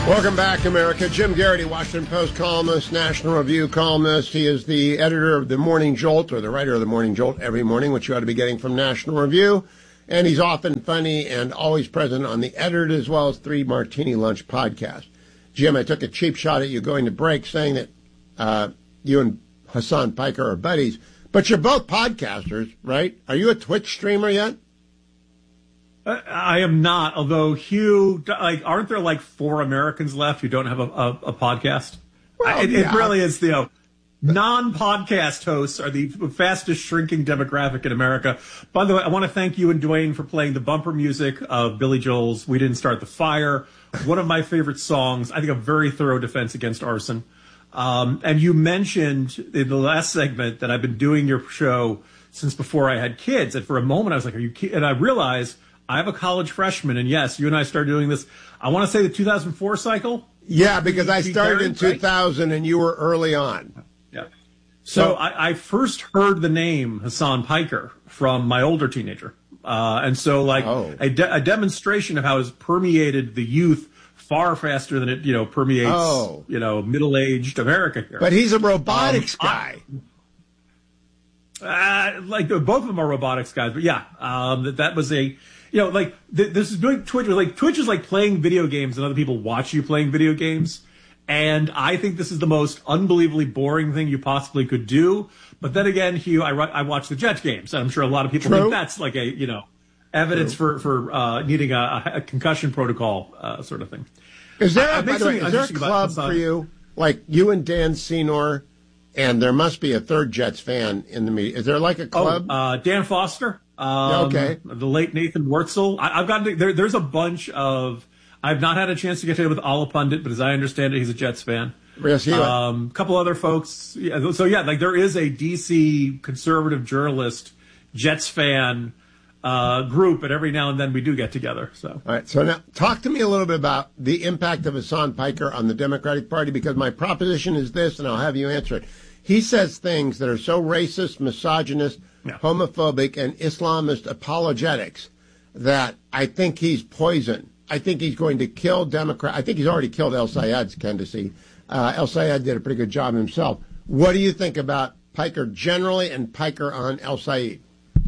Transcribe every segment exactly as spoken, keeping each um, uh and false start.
Welcome back, America. Jim Garrity, Washington Post columnist, National Review columnist. He is the editor of the Morning Jolt, or the writer of the Morning Jolt every morning, which you ought to be getting from National Review. And he's often funny and always present on the Edited as well as Three Martini Lunch podcast. Jim, I took a cheap shot at you going to break saying that uh, you and Hassan Piker are buddies, but you're both podcasters, right? Are you a Twitch streamer yet? I am not, although Hugh, like, aren't there like four Americans left who don't have a, a, a podcast? Well, it, yeah. it really is, you know, non-podcast hosts are the fastest shrinking demographic in America. By the way, I want to thank you and Dwayne for playing the bumper music of Billy Joel's We Didn't Start the Fire, one of my favorite songs. I think a very thorough defense against arson. Um, and you mentioned in the last segment that I've been doing your show since before I had kids. And for a moment, I was like, are you kidding? And I realized I have a college freshman, and yes, you and I started doing this, I want to say the two thousand four cycle? Yeah, because I started in two thousand, right? And you were early on. Yeah. So, so I, I first heard the name Hassan Piker from my older teenager. Uh, and so, like, oh. a, de- a demonstration of how it's permeated the youth far faster than it, you know, permeates, oh. you know, middle-aged America here. But he's a robotics um, guy. I, uh, like, both of them are robotics guys, but yeah, um, that, that was a... You know, like, th- this is doing Twitch. Like, Twitch is like playing video games and other people watch you playing video games. And I think this is the most unbelievably boring thing you possibly could do. But then again, Hugh, I, I watch the Jets games. And I'm sure a lot of people True. think that's like a, you know, evidence True. for, for uh, needing a, a concussion protocol uh, sort of thing. Is there, I, a, by the way, is there a club for you, like you and Dan Senor, and there must be a third Jets fan in the media. Is there like a club? Oh, uh, Dan Foster. Um, okay. The late Nathan Wurtzel. I, I've got to, there, there's a bunch of. I've not had a chance to get together with Ala Pundit, but as I understand it, he's a Jets fan. Yes, he um, a couple other folks. Yeah, so yeah, like there is a D C conservative journalist, Jets fan uh, group, and every now and then we do get together. So. All right. So now, talk to me a little bit about the impact of Hassan Piker on the Democratic Party, because my proposition is this, and I'll have you answer it. He says things that are so racist, misogynist, yeah. homophobic, and Islamist apologetics that I think he's poison. I think he's going to kill Democrat. I think he's already killed El Sayed's candidacy. Uh, El Sayed did a pretty good job himself. What do you think about Piker generally and Piker on El Sayed?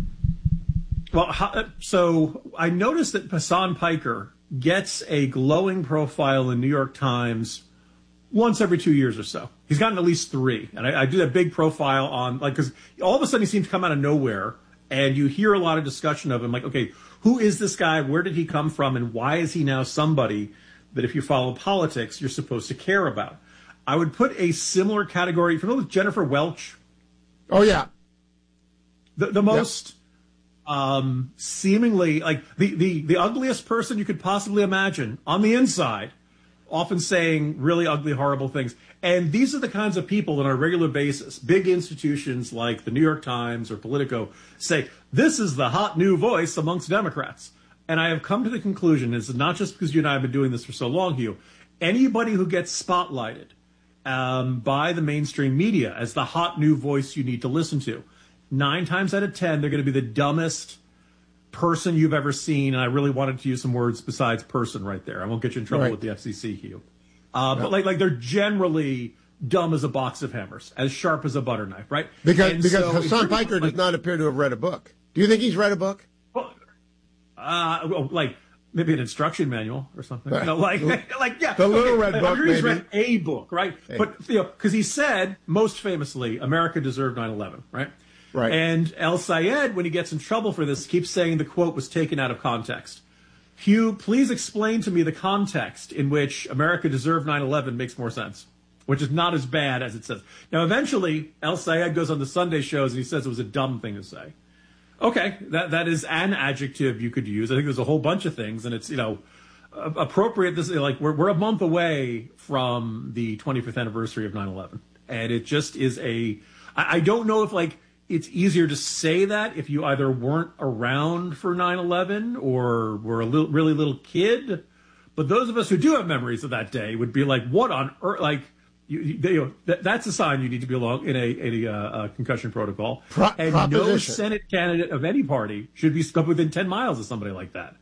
Well, so I noticed that Hassan Piker gets a glowing profile in the New York Times once every two years or so. He's gotten at least three. And I, I do that big profile on, like, because all of a sudden he seems to come out of nowhere, and you hear a lot of discussion of him, like, okay, who is this guy? Where did he come from? And why is he now somebody that if you follow politics, you're supposed to care about? I would put a similar category, familiar with Jennifer Welch? Oh, yeah. The, the most yep. um, seemingly, like, the, the, the ugliest person you could possibly imagine on the inside, often saying really ugly, horrible things. And these are the kinds of people on a regular basis, big institutions like the New York Times or Politico, say, this is the hot new voice amongst Democrats. And I have come to the conclusion, it's not just because you and I have been doing this for so long, Hugh, anybody who gets spotlighted um, by the mainstream media as the hot new voice you need to listen to, nine times out of ten, they're going to be the dumbest person you've ever seen. And I really wanted to use some words besides person right there. I won't get you in trouble right. with the F C C, Hugh. Uh, no. But like, like they're generally dumb as a box of hammers, as sharp as a butter knife, right? Because and because so Hassan Piker like, does not appear to have read a book. Do you think he's read a book? Well, uh, well, like maybe an instruction manual or something. You know, like, like yeah, the little okay, red book. He's maybe. read a book, right? Hey. But you know, because he said most famously, America deserved nine eleven, right? Right. And El Sayed, when he gets in trouble for this, keeps saying the quote was taken out of context. Hugh, please explain to me the context in which America deserved nine eleven makes more sense, which is not as bad as it says. Now, eventually, El Sayed goes on the Sunday shows and he says it was a dumb thing to say. Okay, that that is an adjective you could use. I think there's a whole bunch of things, and it's, you know, appropriate. This like we're we're a month away from the twenty-fifth anniversary of nine eleven, and it just is a. I, I don't know if like. It's easier to say that if you either weren't around for nine eleven or were a little, really little kid. But those of us who do have memories of that day would be like, what on earth? Like, you, you, you know, that, that's a sign you need to be along in a, in a, uh, a concussion protocol. Pro- and no Senate candidate of any party should be stuck within ten miles of somebody like that.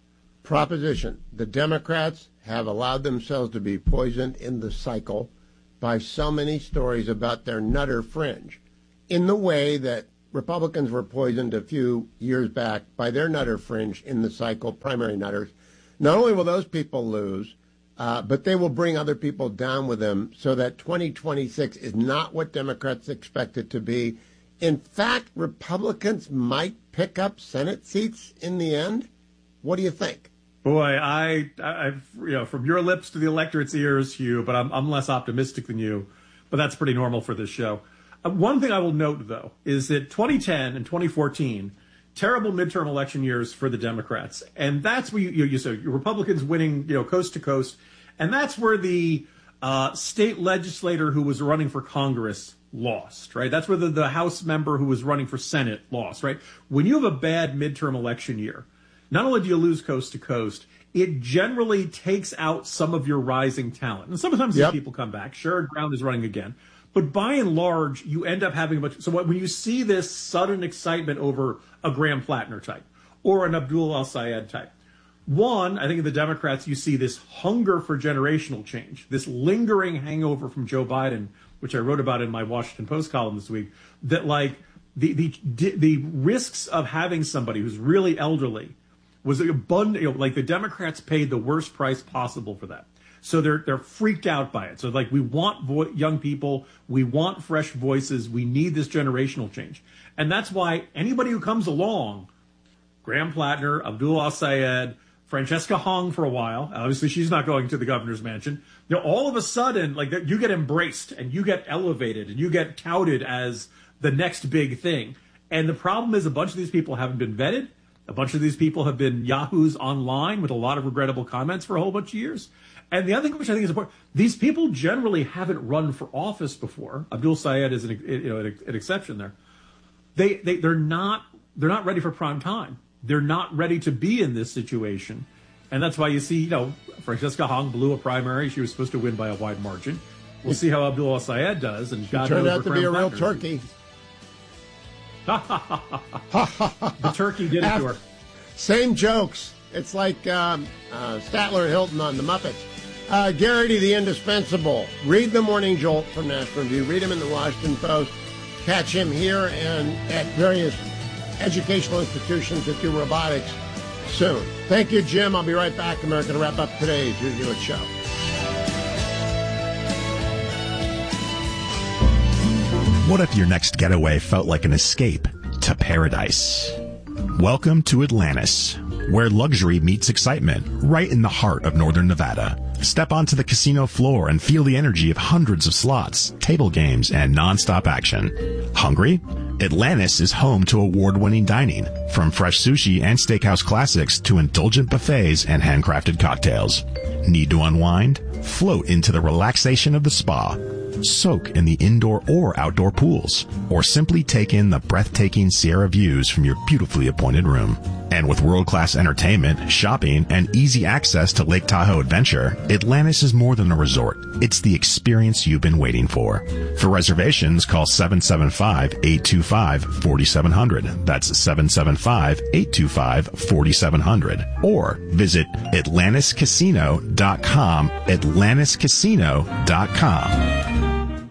proposition. The Democrats have allowed themselves to be poisoned in the cycle by so many stories about their nutter fringe, in the way that Republicans were poisoned a few years back by their nutter fringe in the cycle, primary nutters. Not only will those people lose, uh, but they will bring other people down with them so that twenty twenty-six is not what Democrats expect it to be. In fact, Republicans might pick up Senate seats in the end. What do you think? Boy, I, I've, you know, from your lips to the electorate's ears, Hugh, but I'm, I'm less optimistic than you. But that's pretty normal for this show. Uh, one thing I will note, though, is that twenty ten and twenty fourteen, terrible midterm election years for the Democrats. And that's where you, you, you so Republicans winning, you know, coast to coast. And that's where the uh, state legislator who was running for Congress lost, right? That's where the, the House member who was running for Senate lost, right? When you have a bad midterm election year, not only do you lose coast to coast, it generally takes out some of your rising talent. And sometimes yep. these people come back. Sherrod Brown is running again. But by and large, you end up having a bunch. So when you see this sudden excitement over a Graham Plattner type or an Abdul El-Sayed type, one, I think in the Democrats, you see this hunger for generational change, this lingering hangover from Joe Biden, which I wrote about in my Washington Post column this week, that like the the the risks of having somebody who's really elderly was abundant. You know, like the Democrats paid the worst price possible for that. So they're they're freaked out by it. So like we want vo- young people, we want fresh voices, we need this generational change, and that's why anybody who comes along, Graham Plattner, Abdul El-Sayed, Francesca Hong for a while. Obviously, she's not going to the governor's mansion. You know, all of a sudden, like you get embraced and you get elevated and you get touted as the next big thing. And the problem is, a bunch of these people haven't been vetted. A bunch of these people have been yahoos online with a lot of regrettable comments for a whole bunch of years. And the other thing which I think is important, these people generally haven't run for office before. Abdul Sayed is an, you know, an, an exception there. They, they, they're not, they're not ready for prime time. They're not ready to be in this situation. And that's why you see, you know, Francesca Hong blew a primary. She was supposed to win by a wide margin. We'll see how Abdul El-Sayed does. And God turned knows out to be a real turkey. The turkey did it to her. Same jokes. It's like um, uh, Statler and Hilton on the Muppets. Uh, Garrity, the indispensable. Read the Morning Jolt from National Review. Read him in the Washington Post. Catch him here and at various educational institutions that do robotics soon. Thank you, Jim. I'll be right back. America to wrap up today's Hugh Hewitt Show. What if your next getaway felt like an escape to paradise? Welcome to Atlantis, where luxury meets excitement, right in the heart of northern Nevada. Step onto the casino floor and feel the energy of hundreds of slots, table games, and nonstop action. Hungry? Atlantis is home to award-winning dining, from fresh sushi and steakhouse classics to indulgent buffets and handcrafted cocktails. Need to unwind? Float into the relaxation of the spa. Soak in the indoor or outdoor pools, or simply take in the breathtaking Sierra views from your beautifully appointed room. And with world-class entertainment, shopping, and easy access to Lake Tahoe Adventure, Atlantis is more than a resort. It's the experience you've been waiting for. For reservations, call seven seven five, eight two five, four seven zero zero. That's seven seven five, eight two five, four seven zero zero. Or visit Atlantis Casino dot com, Atlantis Casino dot com.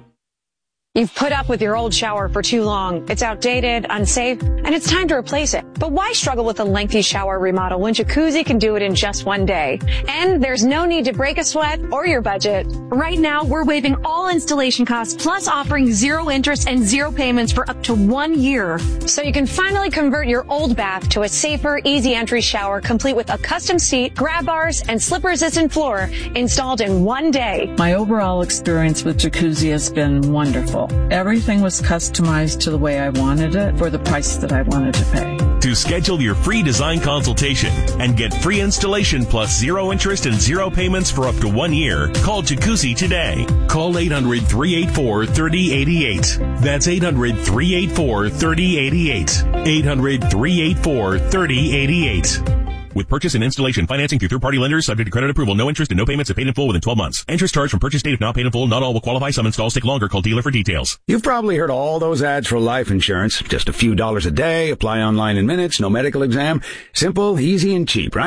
You've put up with your old shower for too long. It's outdated, unsafe, and it's time to replace it. But why struggle with a lengthy shower remodel when Jacuzzi can do it in just one day? And there's no need to break a sweat or your budget. Right now, we're waiving all installation costs, plus offering zero interest and zero payments for up to one year. So you can finally convert your old bath to a safer, easy entry shower, complete with a custom seat, grab bars, and slip-resistant floor installed in one day. My overall experience with Jacuzzi has been wonderful. Everything was customized to the way I wanted it for the price that I wanted to pay. To schedule your free design consultation and get free installation plus zero interest and zero payments for up to one year, call Jacuzzi today. Call eight hundred, three eight four, three oh eight eight. That's eight hundred, three eight four, three oh eight eight. eight hundred, three eight four, three oh eight eight. With purchase and installation financing through third-party lenders, subject to credit approval, no interest and no payments if paid in full within twelve months. Interest charged from purchase date if not paid in full. Not all will qualify. Some installs take longer. Call dealer for details. You've probably heard all those ads for life insurance. Just a few dollars a day, apply online in minutes, no medical exam. Simple, easy, and cheap, right?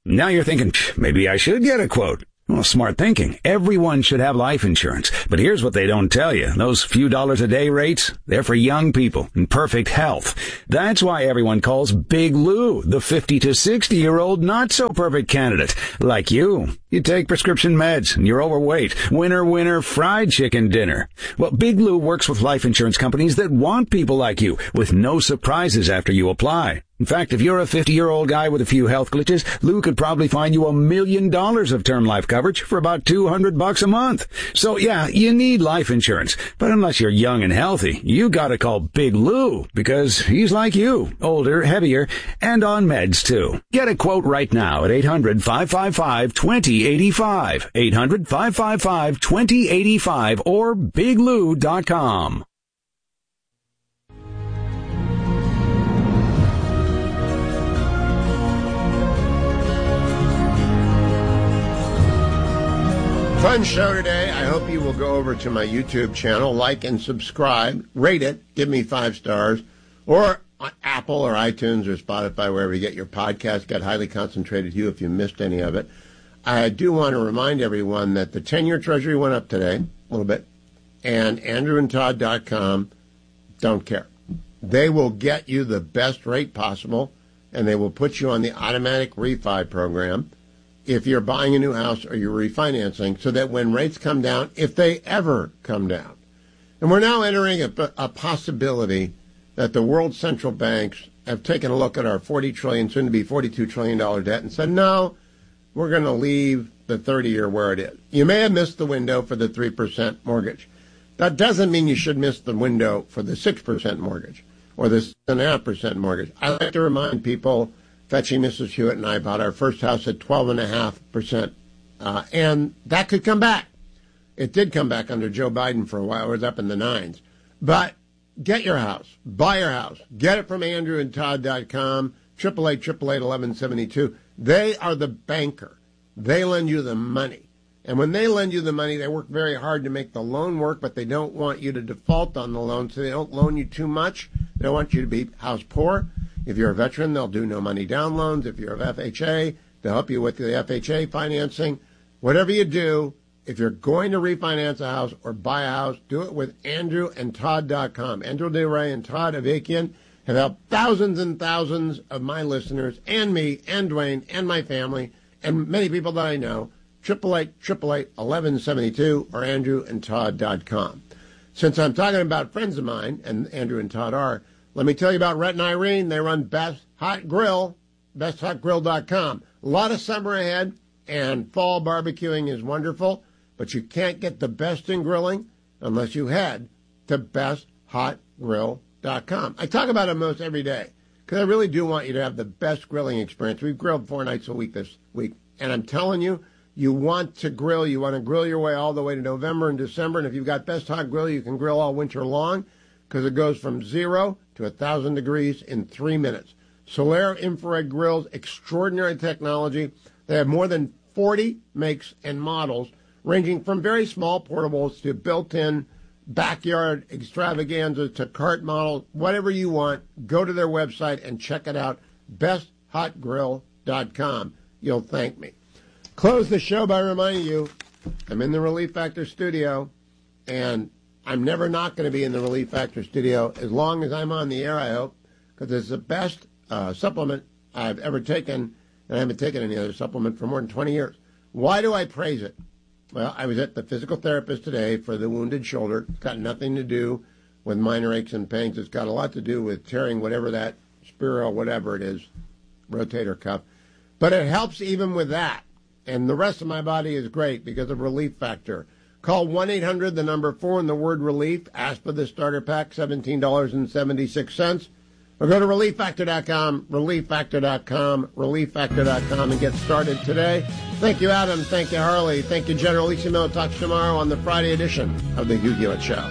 Now you're thinking, maybe I should get a quote. Well, smart thinking. Everyone should have life insurance. But here's what they don't tell you. Those few dollars a day rates, they're for young people in perfect health. That's why everyone calls Big Lou the fifty to sixty-year-old not-so-perfect candidate. Like you. You take prescription meds and you're overweight. Winner, winner, fried chicken dinner. Well, Big Lou works with life insurance companies that want people like you with no surprises after you apply. In fact, if you're a fifty-year-old guy with a few health glitches, Lou could probably find you a million dollars of term life coverage for about two hundred bucks a month. So yeah, you need life insurance. But unless you're young and healthy, you gotta call Big Lou because he's like you, older, heavier, and on meds too. Get a quote right now at eight hundred, five five five, two zero eight five, eight hundred, five five five, two zero eight five, or big lou dot com. Fun show today. I hope you will go over to my YouTube channel, like and subscribe, rate it, give me five stars, or on Apple or iTunes or Spotify, wherever you get your podcast. Got Highly Concentrated Hugh if you missed any of it. I do want to remind everyone that the ten-year Treasury went up today, a little bit, and andrew and todd dot com don't care. They will get you the best rate possible, and they will put you on the automatic refi program if you're buying a new house or you're refinancing, so that when rates come down, if they ever come down. And we're now entering a, a possibility that the world central banks have taken a look at our forty trillion dollars, soon to be forty-two trillion dollars debt, and said, no, we're going to leave the thirty-year where it is. You may have missed the window for the three percent mortgage. That doesn't mean you should miss the window for the six percent mortgage or the six point five percent mortgage. I like to remind people, Fetchy, Missus Hewitt, and I bought our first house at twelve point five percent, uh, and that could come back. It did come back under Joe Biden for a while. It was up in the nines. But get your house. Buy your house. Get it from andrew and todd dot com, eight eight eight, eight eight eight, one one seven two. They are the banker. They lend you the money. And when they lend you the money, they work very hard to make the loan work, but they don't want you to default on the loan, so they don't loan you too much. They don't want you to be house poor. If you're a veteran, they'll do no money down loans. If you're a F H A, they'll help you with the F H A financing. Whatever you do, if you're going to refinance a house or buy a house, do it with andrew and todd dot com. Andrew DeRay and Todd Avakian have helped thousands and thousands of my listeners and me and Dwayne and my family and many people that I know. eight eight eight, eight eight eight, one one seven two or andrew and todd dot com. Since I'm talking about friends of mine, and Andrew and Todd are, let me tell you about Rhett and Irene. They run Best Hot Grill, best hot grill dot com. A lot of summer ahead, and fall barbecuing is wonderful, but you can't get the best in grilling unless you head to best hot grill dot com. I talk about it most every day because I really do want you to have the best grilling experience. We've grilled four nights a week this week, and I'm telling you, you want to grill. You want to grill your way all the way to November and December, and if you've got Best Hot Grill, you can grill all winter long because it goes from zero to one thousand degrees in three minutes. Solaire infrared grills, extraordinary technology. They have more than forty makes and models, ranging from very small portables to built-in backyard extravaganza to cart models, whatever you want. Go to their website and check it out, best hot grill dot com. You'll thank me. Close the show by reminding you I'm in the Relief Factor studio, and I'm never not going to be in the Relief Factor studio as long as I'm on the air, I hope, because it's the best uh, supplement I've ever taken, and I haven't taken any other supplement for more than twenty years. Why do I praise it? Well, I was at the physical therapist today for the wounded shoulder. It's got nothing to do with minor aches and pains. It's got a lot to do with tearing whatever that spiral, whatever it is, rotator cuff. But it helps even with that. And the rest of my body is great because of Relief Factor. Call one eight hundred, the number four, and the word relief. Ask for the starter pack, seventeen dollars and seventy-six cents. Or go to relief factor dot com, relief factor dot com, relief factor dot com, and get started today. Thank you, Adam. Thank you, Harley. Thank you, General Lisa Miller. Talk to you tomorrow on the Friday edition of the Hugh Hewitt Show.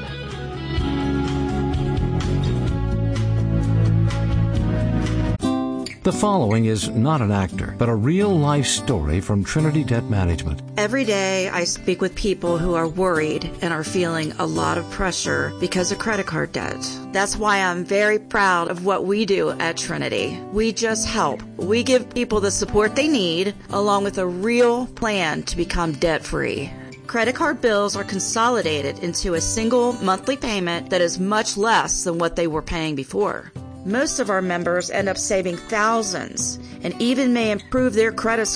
The following is not an actor, but a real-life story from Trinity Debt Management. Every day I speak with people who are worried and are feeling a lot of pressure because of credit card debt. That's why I'm very proud of what we do at Trinity. We just help. We give people the support they need, along with a real plan to become debt-free. Credit card bills are consolidated into a single monthly payment that is much less than what they were paying before. Most of our members end up saving thousands and even may improve their credit